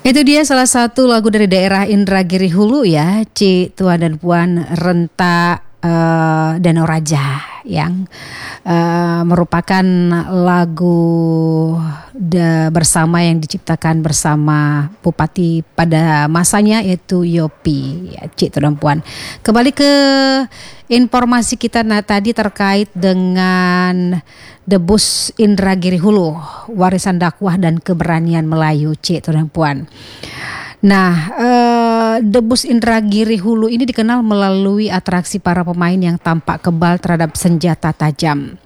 Itu dia salah satu lagu dari daerah Indragiri Hulu ya, Ci, Tuan dan Puan, Renta Danau Raja yang merupakan lagu bersama yang diciptakan bersama Bupati pada masanya yaitu Yopi ya, Ci, Tuan dan Puan. Kembali ke informasi kita tadi terkait dengan Debus Indragiri Hulu, warisan dakwah dan keberanian Melayu, Ci, Tuan dan Puan. Nah, Debus Indragiri Hulu ini dikenal melalui atraksi para pemain yang tampak kebal terhadap senjata tajam.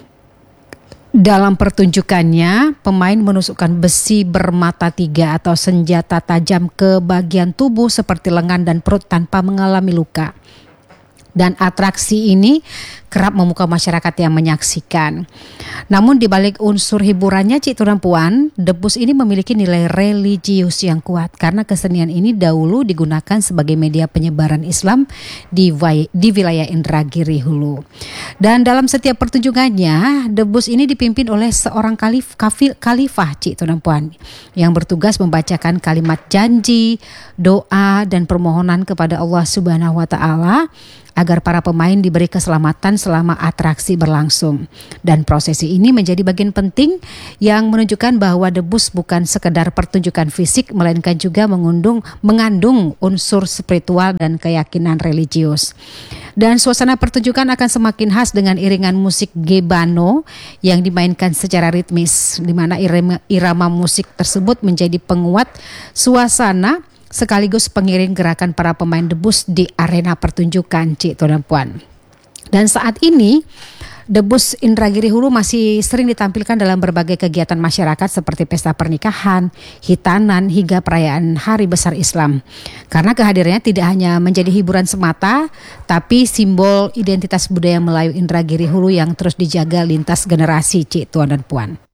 Dalam pertunjukannya, pemain menusukkan besi bermata tiga atau senjata tajam ke bagian tubuh seperti lengan dan perut tanpa mengalami luka. Dan atraksi ini kerap memukau masyarakat yang menyaksikan. Namun di balik unsur hiburannya, Cik Tuan Puan, Debus ini memiliki nilai religius yang kuat karena kesenian ini dahulu digunakan sebagai media penyebaran Islam di wilayah Indragiri Hulu. Dan dalam setiap pertunjukannya, Debus ini dipimpin oleh seorang khalifah, Cik Tuan Puan, yang bertugas membacakan kalimat janji, doa dan permohonan kepada Allah Subhanahu wa taala agar para pemain diberi keselamatan selama atraksi berlangsung. Dan prosesi ini menjadi bagian penting yang menunjukkan bahwa Debus bukan sekedar pertunjukan fisik, melainkan juga mengandung unsur spiritual dan keyakinan religius. Dan suasana pertunjukan akan semakin khas dengan iringan musik gebano yang dimainkan secara ritmis, di mana irama musik tersebut menjadi penguat suasana sekaligus pengiring gerakan para pemain Debus di arena pertunjukan, Cik Tuan dan Puan. Dan saat ini Debus Indragiri Hulu masih sering ditampilkan dalam berbagai kegiatan masyarakat seperti pesta pernikahan, hitanan, hingga perayaan Hari Besar Islam. Karena kehadirannya tidak hanya menjadi hiburan semata, tapi simbol identitas budaya Melayu Indragiri Hulu yang terus dijaga lintas generasi, Cik Tuan dan Puan.